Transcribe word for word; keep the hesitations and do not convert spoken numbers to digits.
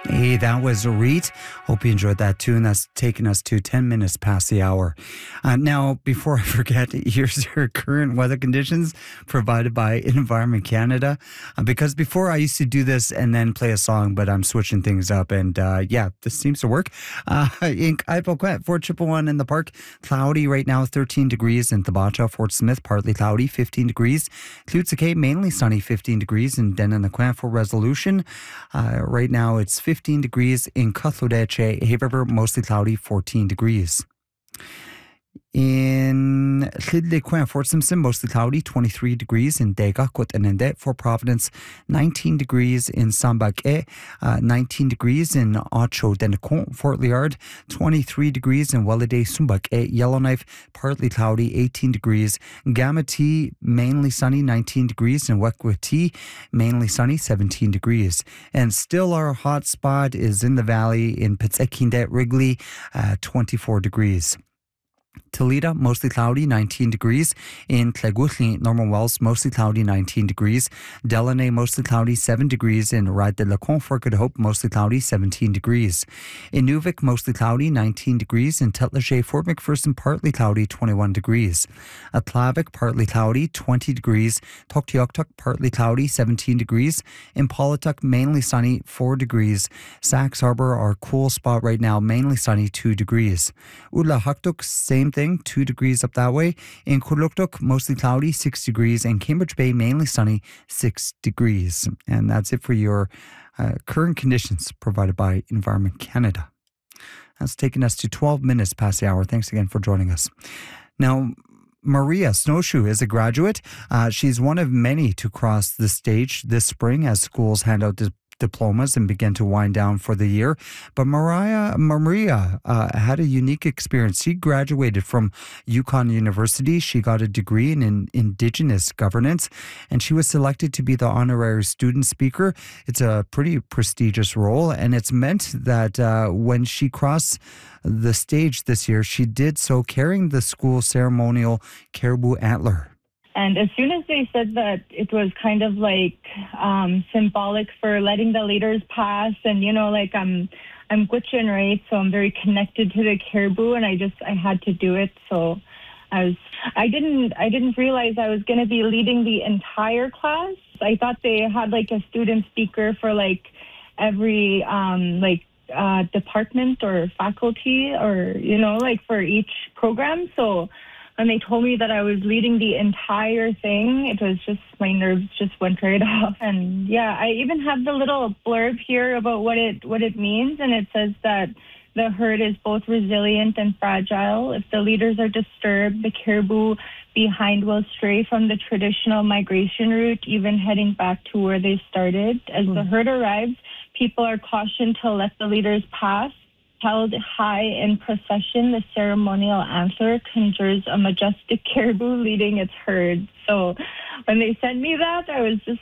Hey, that was Reet. Hope you enjoyed that tune. That's taking us to ten minutes past the hour. Uh, now, before I forget, here's your current weather conditions provided by Environment Canada. Uh, because before I used to do this and then play a song, but I'm switching things up. And uh, yeah, this seems to work. Uh, in Ipoquet, Fort Chippewa in the park, cloudy right now, thirteen degrees. In Thibacha, Fort Smith, partly cloudy, fifteen degrees. Clutsaque, mainly sunny, fifteen degrees. In Denanaquan, for Resolution, uh, right now it's fifteen degrees. In Cutlodeche, Hay River, mostly cloudy, fourteen degrees. In Llydlequin, Fort Simpson, mostly cloudy, twenty-three degrees. In Dega, Cotenende, Fort Providence, nineteen degrees. In Sambaque, uh, nineteen degrees. In Ocho Denacon, Fort Liard, twenty-three degrees. In Welladay, Sumbaque, Yellowknife, partly cloudy, eighteen degrees. Gamma-T, mainly sunny, nineteen degrees. In Wekwati, mainly sunny, seventeen degrees. And still our hot spot is in the valley in Pitsekindet, Wrigley, uh, twenty-four degrees. Toledo, mostly cloudy, nineteen degrees. In Clegutli, Norman Wells, mostly cloudy, nineteen degrees. Delaney, mostly cloudy, seven degrees. In Rad de la Confort, Good Hope, mostly cloudy, seventeen degrees. In Nuvik, mostly cloudy, nineteen degrees. In Tetlache, Fort McPherson, partly cloudy, twenty-one degrees. At Plavik, partly cloudy, twenty degrees. Tuktoyaktuk, partly cloudy, seventeen degrees. In Polituk, mainly sunny, four degrees. Sax Harbor, our cool spot right now, mainly sunny, two degrees. Ulahaktuk, same thing. Two degrees up that way. In Kuluktuk, mostly cloudy, six degrees. And Cambridge Bay, mainly sunny, six degrees. And that's it for your uh, current conditions provided by Environment Canada. That's taking us to twelve minutes past the hour. Thanks again for joining us. Now, Maria Snowshoe is a graduate. Uh, she's one of many to cross the stage this spring as schools hand out dis- diplomas and begin to wind down for the year. But Mariah, Maria uh, had a unique experience. She graduated from Yukon University. She got a degree in, in Indigenous governance, and she was selected to be the honorary student speaker. It's a pretty prestigious role, and it's meant that uh, when she crossed the stage this year, she did so carrying the school ceremonial caribou antler. And as soon as they said that it was kind of like um, symbolic for letting the leaders pass, and you know, like I'm, I'm Gwich'in, right? So I'm very connected to the caribou, and I just I had to do it. So I was, I didn't, I didn't realize I was going to be leading the entire class. I thought they had like a student speaker for like every um, like uh, department or faculty, or you know, like for each program. So. When they told me that I was leading the entire thing, it was just, my nerves just went right off. And yeah, I even have the little blurb here about what it what it means. And it says that the herd is both resilient and fragile. If the leaders are disturbed, the caribou behind will stray from the traditional migration route, even heading back to where they started. As mm. the herd arrives, people are cautioned to let the leaders pass. Held high in procession, the ceremonial antler conjures a majestic caribou leading its herd. So when they sent me that, I was just